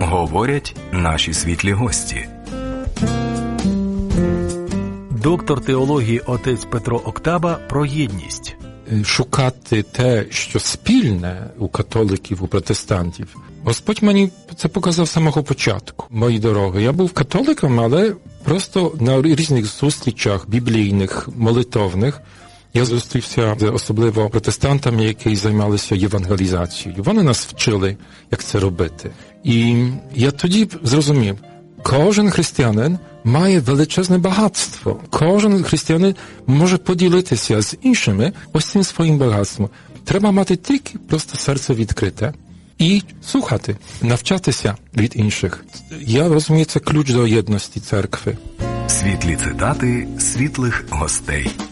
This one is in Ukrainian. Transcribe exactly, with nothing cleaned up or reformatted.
Говорять наші світлі гості. Доктор теології отець Петро Октаба про єдність. Шукати те, що спільне у католиків, у протестантів. Господь мені це показав з самого початку моєї дороги. Я був католиком, але просто на різних зустрічах біблійних, молитовних я зустрівся з особливо протестантами, які займалися євангелізацією. Вони нас вчили, як це робити. І я тоді зрозумів, кожен християнин має величезне багатство. Кожен християнин може поділитися з іншими ось цим своїм багатством. Треба мати тільки просто серце відкрите і слухати, навчатися від інших. Я розумію, це ключ до єдності церкви. Світлі цитати світлих гостей.